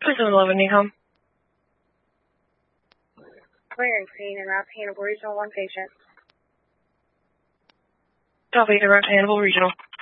711 Nehom. Clearing scene in Route Hannibal Regional, one patient. Copy, Route Hannibal Regional.